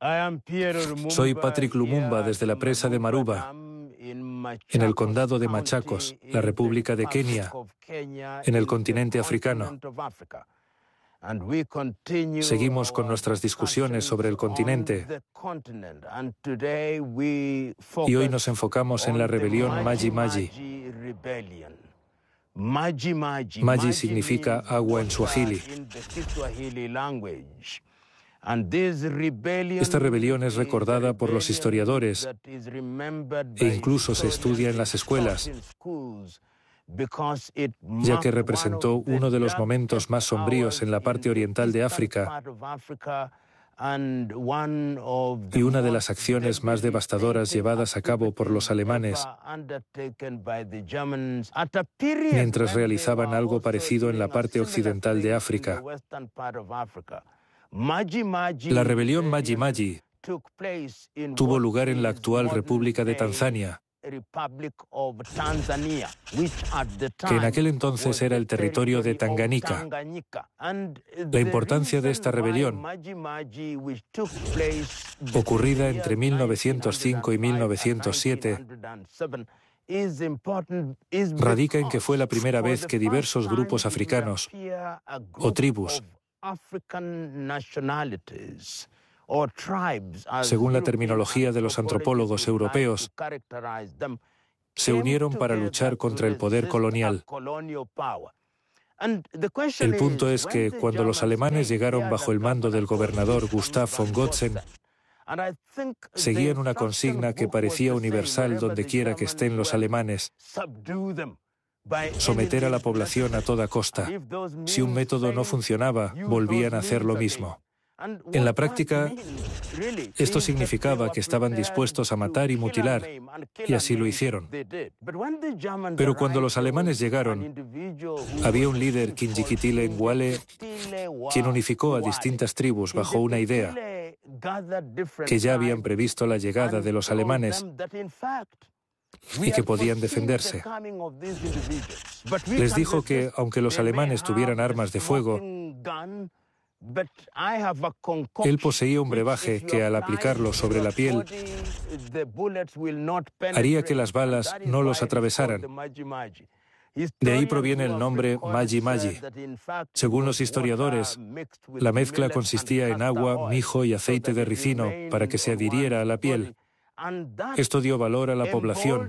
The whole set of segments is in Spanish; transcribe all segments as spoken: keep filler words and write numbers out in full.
Soy Patrick Lumumba desde la presa de Maruba, en el condado de Machakos, la República de Kenia, en el continente africano. Seguimos con nuestras discusiones sobre el continente y hoy nos enfocamos en la rebelión Maji Maji. Maji significa agua en suajili. Esta rebelión es recordada por los historiadores e incluso se estudia en las escuelas, ya que representó uno de los momentos más sombríos en la parte oriental de África y una de las acciones más devastadoras llevadas a cabo por los alemanes mientras realizaban algo parecido en la parte occidental de África. La rebelión Maji Maji tuvo lugar en la actual República de Tanzania, que en aquel entonces era el territorio de Tanganica. La importancia de esta rebelión, ocurrida entre mil novecientos cinco y mil novecientos siete, radica en que fue la primera vez que diversos grupos africanos o tribus, según la terminología de los antropólogos europeos, se unieron para luchar contra el poder colonial. El punto es que cuando los alemanes llegaron bajo el mando del gobernador Gustav von Gotzen, seguían una consigna que parecía universal donde quiera que estén los alemanes: someter a la población a toda costa. Si un método no funcionaba, volvían a hacer lo mismo. En la práctica, esto significaba que estaban dispuestos a matar y mutilar, y así lo hicieron. Pero cuando los alemanes llegaron, había un líder, Kinjekitile Ngwale, quien unificó a distintas tribus bajo una idea, que ya habían previsto la llegada de los alemanes y que podían defenderse. Les dijo que, aunque los alemanes tuvieran armas de fuego, él poseía un brebaje que, al aplicarlo sobre la piel, haría que las balas no los atravesaran. De ahí proviene el nombre Maji Maji. Según los historiadores, la mezcla consistía en agua, mijo y aceite de ricino para que se adhiriera a la piel. Esto dio valor a la población,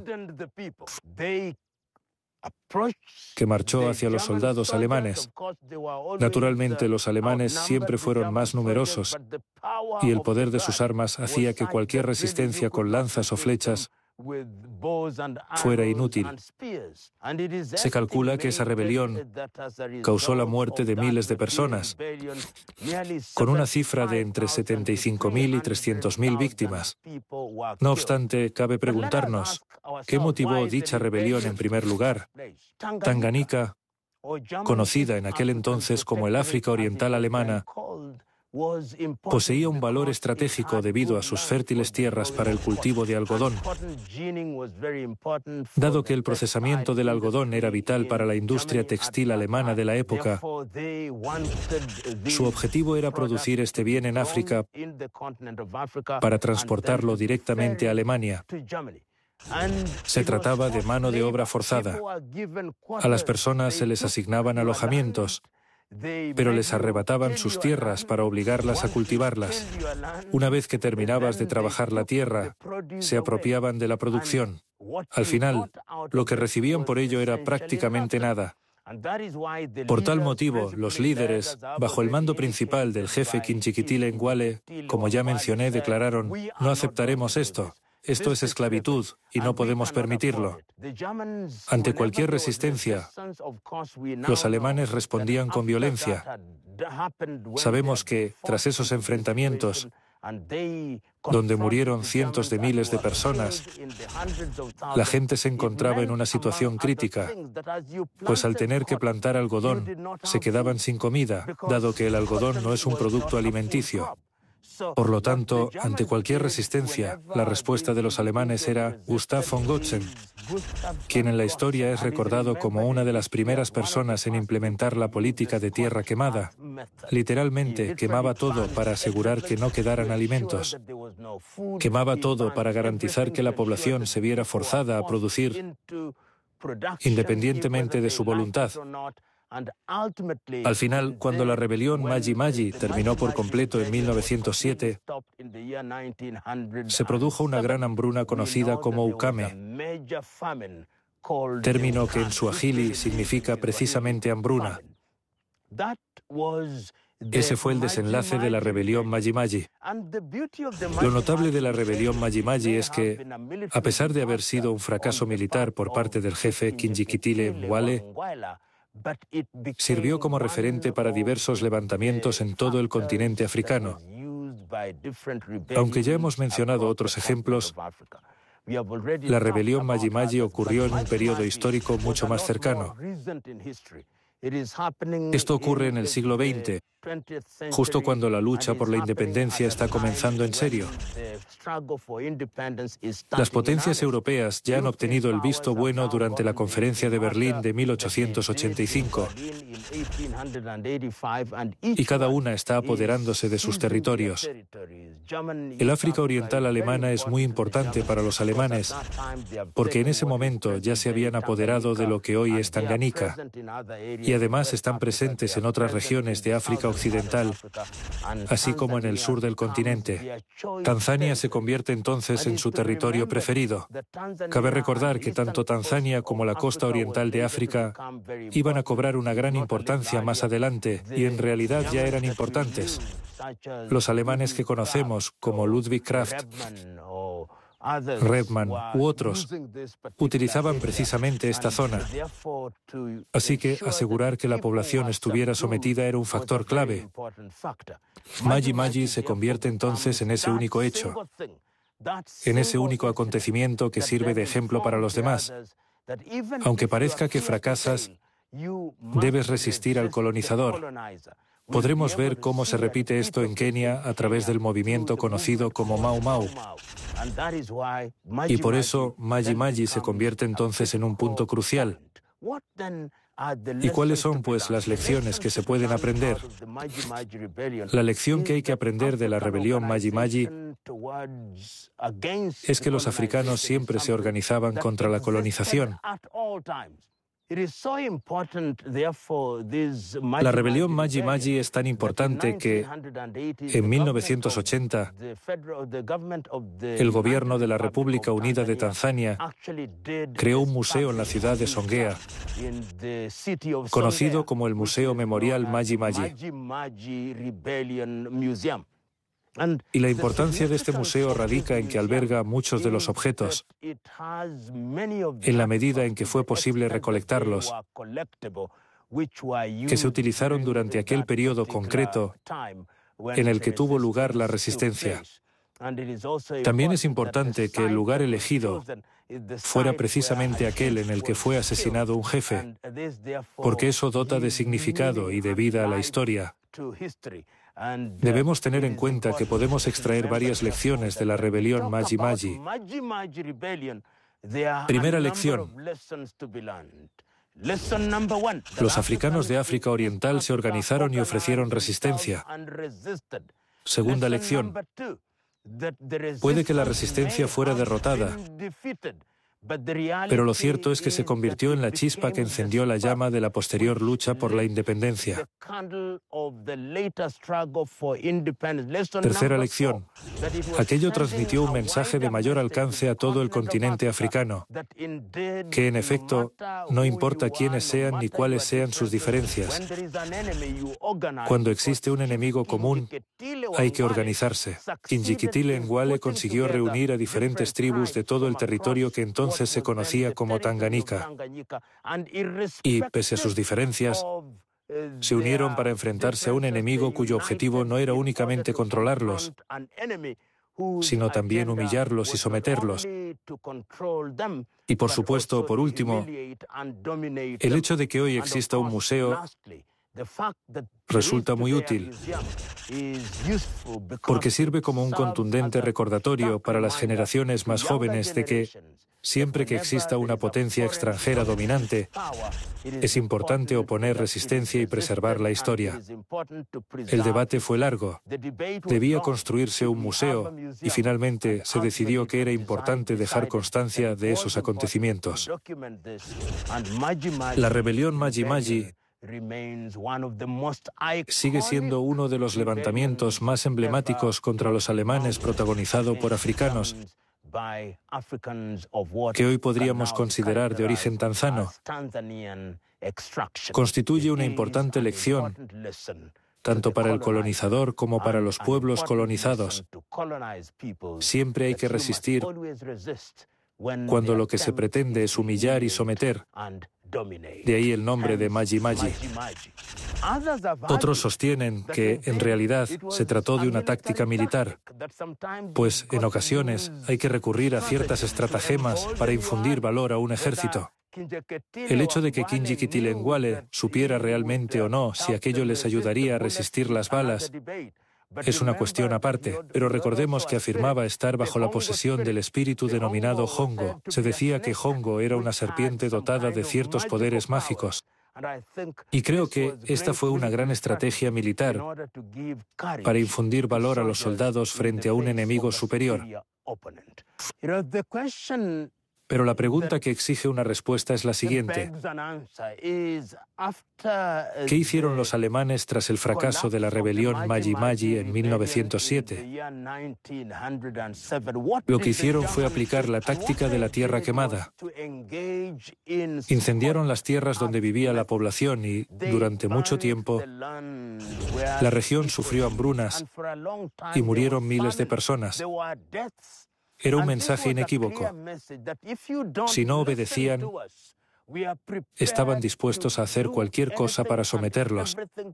que marchó hacia los soldados alemanes. Naturalmente, los alemanes siempre fueron más numerosos y el poder de sus armas hacía que cualquier resistencia con lanzas o flechas fuera inútil. Se calcula que esa rebelión causó la muerte de miles de personas, con una cifra de entre setenta y cinco mil y trescientas mil víctimas. No obstante, cabe preguntarnos, ¿qué motivó dicha rebelión en primer lugar? Tanganica, conocida en aquel entonces como el África Oriental Alemana, poseía un valor estratégico debido a sus fértiles tierras para el cultivo de algodón. Dado que el procesamiento del algodón era vital para la industria textil alemana de la época, su objetivo era producir este bien en África para transportarlo directamente a Alemania. Se trataba de mano de obra forzada. A las personas se les asignaban alojamientos, pero les arrebataban sus tierras para obligarlas a cultivarlas. Una vez que terminabas de trabajar la tierra, se apropiaban de la producción. Al final, lo que recibían por ello era prácticamente nada. Por tal motivo, los líderes, bajo el mando principal del jefe Kinjekitile Ngwale, como ya mencioné, declararon: no aceptaremos esto. Esto es esclavitud y no podemos permitirlo. Ante cualquier resistencia, los alemanes respondían con violencia. Sabemos que, tras esos enfrentamientos, donde murieron cientos de miles de personas, la gente se encontraba en una situación crítica, pues al tener que plantar algodón, se quedaban sin comida, dado que el algodón no es un producto alimenticio. Por lo tanto, ante cualquier resistencia, la respuesta de los alemanes era Gustav von Götzen, quien en la historia es recordado como una de las primeras personas en implementar la política de tierra quemada. Literalmente, quemaba todo para asegurar que no quedaran alimentos. Quemaba todo para garantizar que la población se viera forzada a producir independientemente de su voluntad. Al final, cuando la rebelión Maji-Maji terminó por completo en mil novecientos siete, se produjo una gran hambruna conocida como ukame, término que en suajili significa precisamente hambruna. Ese fue el desenlace de la rebelión Maji-Maji. Lo notable de la rebelión Maji-Maji es que, a pesar de haber sido un fracaso militar por parte del jefe Kinjekitile Mwale, sirvió como referente para diversos levantamientos en todo el continente africano. Aunque ya hemos mencionado otros ejemplos, la rebelión Maji-Maji ocurrió en un periodo histórico mucho más cercano. Esto ocurre en el siglo veinte, justo cuando la lucha por la independencia está comenzando en serio. Las potencias europeas ya han obtenido el visto bueno durante la Conferencia de Berlín de mil ochocientos ochenta y cinco, y cada una está apoderándose de sus territorios. El África Oriental alemana es muy importante para los alemanes, porque en ese momento ya se habían apoderado de lo que hoy es Tanganica, y además están presentes en otras regiones de África Occidental, así como en el sur del continente. Tanzania se convierte entonces en su territorio preferido. Cabe recordar que tanto Tanzania como la costa oriental de África iban a cobrar una gran importancia más adelante, y en realidad ya eran importantes. Los alemanes que conocemos, como Ludwig Kraft, Rebmann u otros, utilizaban precisamente esta zona. Así que asegurar que la población estuviera sometida era un factor clave. Maji-Maji se convierte entonces en ese único hecho, en ese único acontecimiento que sirve de ejemplo para los demás. Aunque parezca que fracasas, debes resistir al colonizador. Podremos ver cómo se repite esto en Kenia a través del movimiento conocido como Mau Mau. Y por eso Maji-Maji se convierte entonces en un punto crucial. ¿Y cuáles son, pues, las lecciones que se pueden aprender? La lección que hay que aprender de la rebelión Maji-Maji es que los africanos siempre se organizaban contra la colonización. La rebelión Maji-Maji es tan importante que, en mil novecientos ochenta, el gobierno de la República Unida de Tanzania creó un museo en la ciudad de Songea, conocido como el Museo Memorial Maji-Maji. Y la importancia de este museo radica en que alberga muchos de los objetos, en la medida en que fue posible recolectarlos, que se utilizaron durante aquel periodo concreto en el que tuvo lugar la resistencia. También es importante que el lugar elegido fuera precisamente aquel en el que fue asesinado un jefe, porque eso dota de significado y de vida a la historia. Debemos tener en cuenta que podemos extraer varias lecciones de la rebelión Maji-Maji. Primera lección. Los africanos de África Oriental se organizaron y ofrecieron resistencia. Segunda lección. Puede que la resistencia fuera derrotada, pero lo cierto es que se convirtió en la chispa que encendió la llama de la posterior lucha por la independencia. Tercera lección. Aquello transmitió un mensaje de mayor alcance a todo el continente africano, que en efecto no importa quiénes sean ni cuáles sean sus diferencias. Cuando existe un enemigo común, hay que organizarse. Kinjekitile Mwale consiguió reunir a diferentes tribus de todo el territorio que entonces se conocía como Tanganica, y, pese a sus diferencias, se unieron para enfrentarse a un enemigo cuyo objetivo no era únicamente controlarlos, sino también humillarlos y someterlos. Y por supuesto, por último, el hecho de que hoy exista un museo resulta muy útil porque sirve como un contundente recordatorio para las generaciones más jóvenes de que, siempre que exista una potencia extranjera dominante, es importante oponer resistencia y preservar la historia. El debate fue largo. Debía construirse un museo y finalmente se decidió que era importante dejar constancia de esos acontecimientos. La rebelión Maji Maji sigue siendo uno de los levantamientos más emblemáticos contra los alemanes protagonizado por africanos, que hoy podríamos considerar de origen tanzano. Constituye una importante lección tanto para el colonizador como para los pueblos colonizados. Siempre hay que resistir cuando lo que se pretende es humillar y someter. De ahí el nombre de Maji Maji. Otros sostienen que, en realidad, se trató de una táctica militar, pues en ocasiones hay que recurrir a ciertas estratagemas para infundir valor a un ejército. El hecho de que Kinjekitile Ngwale supiera realmente o no si aquello les ayudaría a resistir las balas es una cuestión aparte, pero recordemos que afirmaba estar bajo la posesión del espíritu denominado Hongo. Se decía que Hongo era una serpiente dotada de ciertos poderes mágicos. Y creo que esta fue una gran estrategia militar para infundir valor a los soldados frente a un enemigo superior. Pero la pregunta que exige una respuesta es la siguiente. ¿Qué hicieron los alemanes tras el fracaso de la rebelión Maji Maji en mil novecientos siete? Lo que hicieron fue aplicar la táctica de la tierra quemada. Incendiaron las tierras donde vivía la población y, durante mucho tiempo, la región sufrió hambrunas y murieron miles de personas. Era un mensaje inequívoco. Si no obedecían, estaban dispuestos a hacer cualquier cosa para someterlos.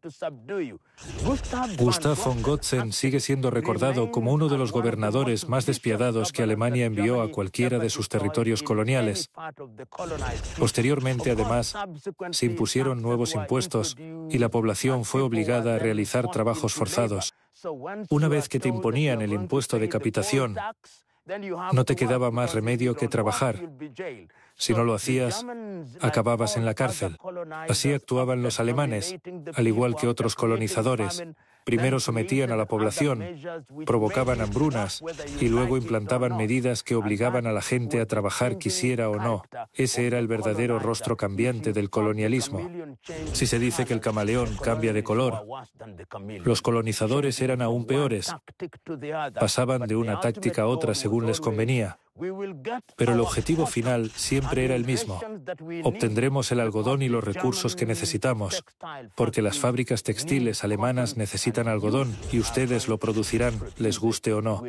Gustav von Götzen sigue siendo recordado como uno de los gobernadores más despiadados que Alemania envió a cualquiera de sus territorios coloniales. Posteriormente, además, se impusieron nuevos impuestos y la población fue obligada a realizar trabajos forzados. Una vez que te imponían el impuesto de capitación, no te quedaba más remedio que trabajar. Si no lo hacías, acababas en la cárcel. Así actuaban los alemanes, al igual que otros colonizadores. Primero sometían a la población, provocaban hambrunas y luego implantaban medidas que obligaban a la gente a trabajar quisiera o no. Ese era el verdadero rostro cambiante del colonialismo. Si se dice que el camaleón cambia de color, los colonizadores eran aún peores. Pasaban de una táctica a otra según les convenía. Pero el objetivo final siempre era el mismo. Obtendremos el algodón y los recursos que necesitamos, porque las fábricas textiles alemanas necesitan algodón y ustedes lo producirán, les guste o no.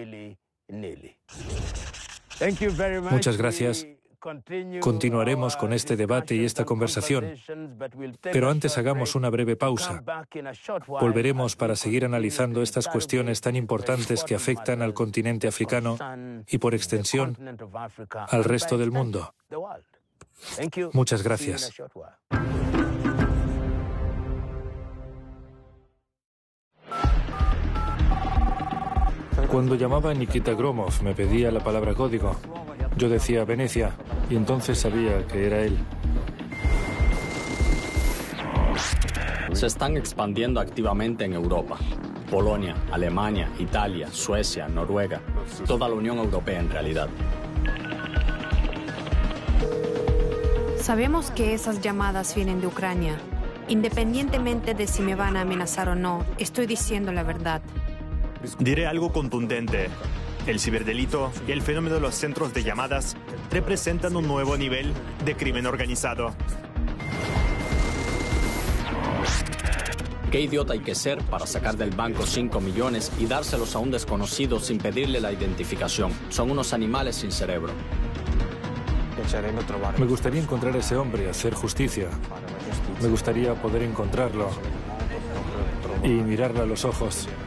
Muchas gracias. Continuaremos con este debate y esta conversación, pero antes hagamos una breve pausa. Volveremos para seguir analizando estas cuestiones tan importantes que afectan al continente africano y, por extensión, al resto del mundo. Muchas gracias. Cuando llamaba a Nikita Gromov me pedía la palabra código. Yo decía Venecia y entonces sabía que era él. Se están expandiendo activamente en Europa. Polonia, Alemania, Italia, Suecia, Noruega, toda la Unión Europea en realidad. Sabemos que esas llamadas vienen de Ucrania. Independientemente de si me van a amenazar o no, estoy diciendo la verdad. Diré algo contundente. El ciberdelito y el fenómeno de los centros de llamadas representan un nuevo nivel de crimen organizado. ¿Qué idiota hay que ser para sacar del banco cinco millones y dárselos a un desconocido sin pedirle la identificación? Son unos animales sin cerebro. Me gustaría encontrar a ese hombre, hacer justicia. Me gustaría poder encontrarlo y mirarle a los ojos.